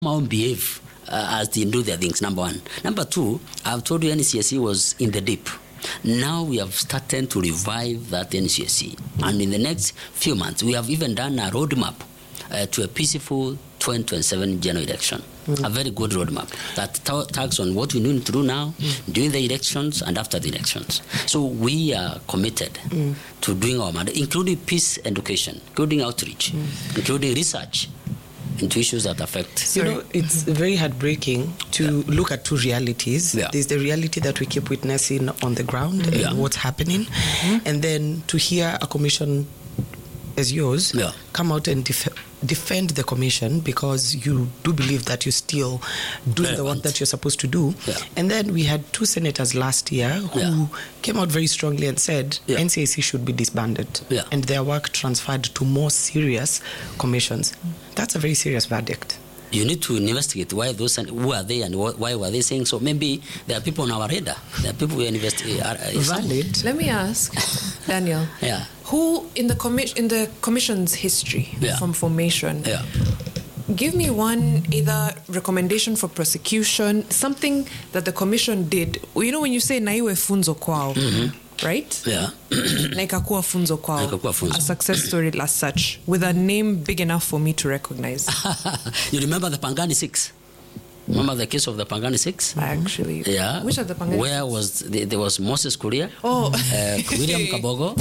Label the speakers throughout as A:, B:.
A: behave as they do their things, number one. Number two, I've told you NCSE was in the deep. Now we have started to revive that NCSE. And in the next few months, we have even done a roadmap to a peaceful 2027 general election. A very good roadmap that tags on what we need to do now, during the elections and after the elections. So we are committed to doing our mandate, including peace education, including outreach, including research into issues that affect.
B: You know, it's very heartbreaking to look at two realities. There's the reality that we keep witnessing on the ground and what's happening, and then to hear a commission as yours come out and defend the commission because you do believe that you're still doing the work that you're supposed to do. And then we had two senators last year who came out very strongly and said NCIC should be disbanded and their work transferred to more serious commissions. That's a very serious verdict.
A: You need to investigate why those, who are they and why were they saying so. Maybe there are people on our radar. There are people who investigate.
B: Valid.
C: Let me ask, Daniel. Who in the commission's history from formation? Give me one either recommendation for prosecution, something that the commission did. You know when you say naiwe funzo kwao, right? Naikakuwa funzo kwao. A success story as such, with a name big enough for me to recognize.
A: You remember the Pangani 6? Remember the case of the Pangani 6?
C: Actually.
A: Which
C: of the Pangani 6?
A: Where there was Moses Kuria, William Kabogo,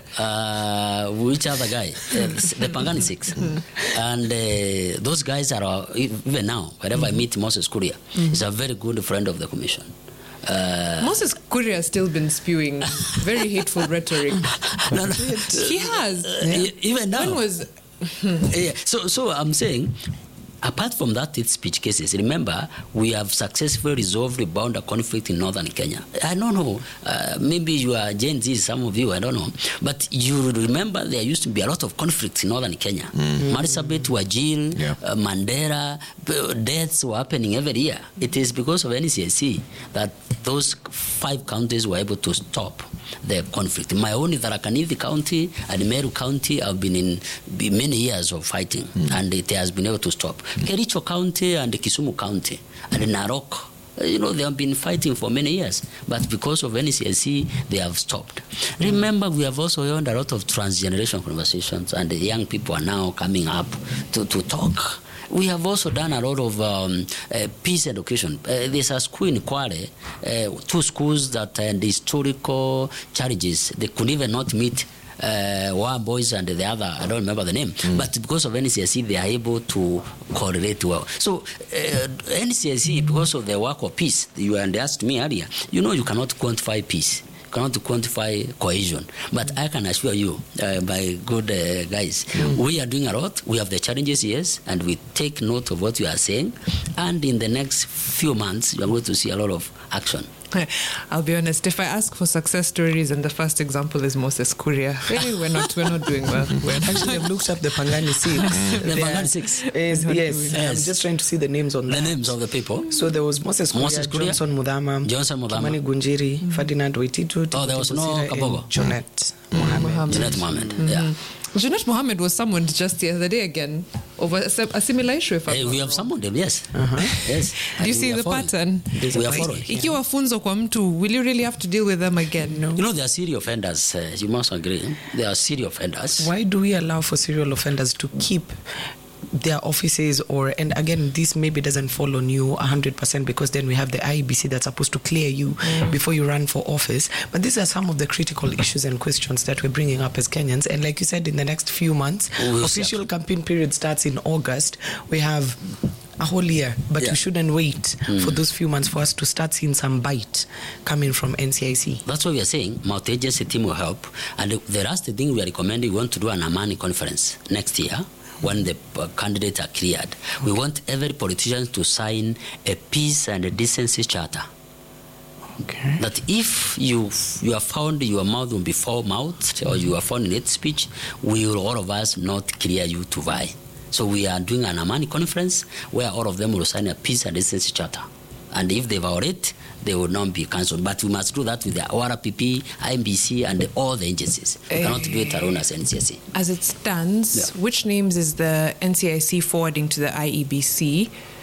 A: which other guy? The Pangani 6. And those guys are, even now, whenever I meet Moses Kuria, he's a very good friend of the commission.
C: Moses Kuria has still been spewing very hateful rhetoric. He has.
A: Even now.
C: When was...
A: So I'm saying, apart from that hate speech cases, remember, we have successfully resolved the border conflict in northern Kenya. I don't know, maybe you are Gen Z, some of you, I don't know. But you remember there used to be a lot of conflicts in northern Kenya. Marsabit, Wajir, Mandera, deaths were happening every year. It is because of NCSE that those 5 counties were able to stop the conflict. My own Tharaka Nithi County and Meru County have been in many years of fighting, and it has been able to stop. Kericho County and Kisumu County and Narok, you know, they have been fighting for many years, but because of NCSE, they have stopped. Remember, we have also held a lot of transgeneration conversations, and the young people are now coming up to talk. We have also done a lot of peace education. There's a school in Kwale, 2 schools that the historical challenges, they could even not meet one boys and the other, I don't remember the name, but because of NCSE, they are able to correlate well. So NCSE, because of the work of peace, you asked me earlier, you know, you cannot quantify peace, you cannot quantify cohesion, but I can assure you, my good guys, we are doing a lot. We have the challenges, yes, and we take note of what you are saying, and in the next few months, you are going to see a lot of action.
C: I'll be honest, if I ask for success stories and the first example is Moses Kuria, we're not doing well.
B: Actually, I've looked up the Pangani 6.
A: The Pangani 6.
B: Yes. I'm just trying to see the names on
A: the names of the people.
B: So there was Moses Kuria, Johnson Mudhama, Kimani Gunjiri, Ferdinand Waititu,
A: there was no Kabogo.
B: Junet Mohammed.
A: Yeah.
C: Junet Mohammed was summoned just the other day again over a similar issue.
A: We have summoned him, yes. Yes.
C: Do you see the pattern?
A: We are following.
C: Ikiwa funzo kwa mtu, will you really have to deal with them again? No.
A: You know, they are serial offenders. You must agree. They are serial offenders.
B: Why do we allow for serial offenders to keep their offices? And again, this maybe doesn't fall on you 100% because then we have the IEBC that's supposed to clear you before you run for office. But these are some of the critical issues and questions that we're bringing up as Kenyans. And like you said, in the next few months, official campaign period starts in August. We have a whole year, but we shouldn't wait for those few months for us to start seeing some bite coming from NCIC.
A: That's what we are saying. Multi-agency team will help. And the last thing we are recommending, we want to do an Amani conference next year when the candidates are cleared. We want every politician to sign a peace and a decency charter.
B: Okay.
A: That if you are found your mouth will be foul-mouthed or you are found in hate speech, we will all of us not clear you to vie. So we are doing an Amani conference where all of them will sign a peace and decency charter. And if they violate, they will not be cancelled. But we must do that with the ORPP, IMBC, and all the agencies. We cannot do it alone as NCIC.
C: As it stands, which names is the NCIC forwarding to the IEBC